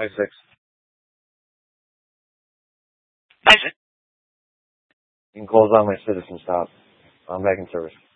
I-6. I-6. You can close on my citizen stop. I'm back in service.